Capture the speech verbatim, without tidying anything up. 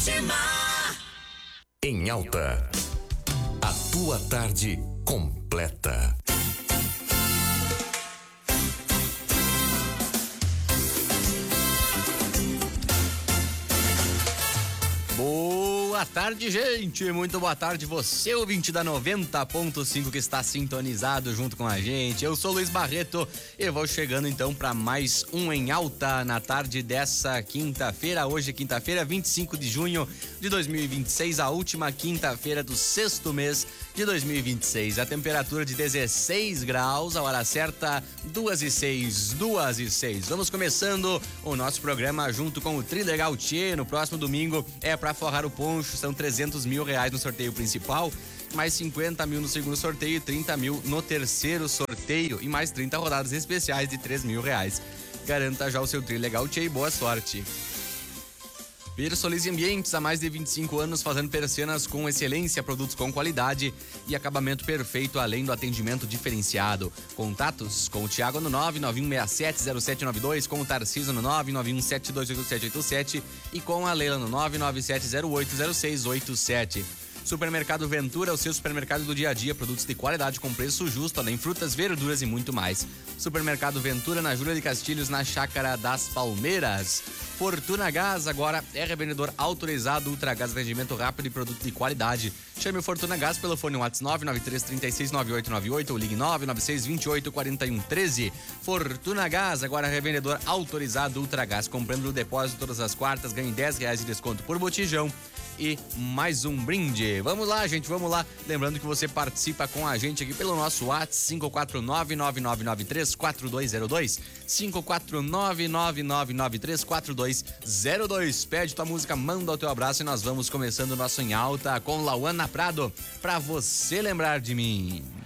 Sétima. Em Alta. A tua tarde completa. Boa tarde, gente. Muito boa tarde. Você, ouvinte da noventa ponto cinco, que está sintonizado junto com a gente. Eu sou Luiz Barreto e vou chegando então para mais um Em Alta na tarde dessa quinta-feira. Hoje, quinta-feira, vinte e cinco de junho de dois mil e vinte e seis, a última quinta-feira do sexto mês de dois mil e vinte e seis. A temperatura de dezesseis graus, a hora certa, duas e seis, duas e seis. Vamos começando o nosso programa junto com o Trilegal Tchê. No próximo domingo é para forrar o poncho, são trezentos mil reais no sorteio principal, mais cinquenta mil no segundo sorteio e trinta mil no terceiro sorteio e mais trinta rodadas especiais de três mil reais. Garanta já o seu Trilegal Tchê e boa sorte. Persolize Ambientes, há mais de vinte e cinco anos fazendo persianas com excelência, produtos com qualidade e acabamento perfeito, além do atendimento diferenciado. Contatos com o Thiago no nove nove um seis sete zero sete nove dois, com o Tarcísio no nove nove um sete dois oito sete oito sete e com a Leila no nove nove sete zero oito zero seis oito sete. Supermercado Ventura, o seu supermercado do dia a dia, produtos de qualidade com preço justo, além frutas, verduras e muito mais. Supermercado Ventura, na Júlia de Castilhos, na Chácara das Palmeiras. Fortuna Gás, agora é revendedor autorizado, Ultragás, rendimento rápido e produto de qualidade. Chame o Fortuna Gás pelo fone WhatsApp nove nove três três seis nove oito nove oito ou ligue nove nove seis dois oito quatro um um três. Fortuna Gás, agora revendedor autorizado, Ultragás. Comprando no depósito todas as quartas, ganhe dez reais de desconto por botijão e mais um brinde. Vamos lá, gente, vamos lá. Lembrando que você participa com a gente aqui pelo nosso WhatsApp cinco quatro nove nove nove nove três quatro dois zero dois, cinco quatro nove nove nove nove três quatro dois zero dois. Pede tua música, manda o teu abraço e nós vamos começando o nosso Em Alta com Lauana Prado, pra você lembrar de mim.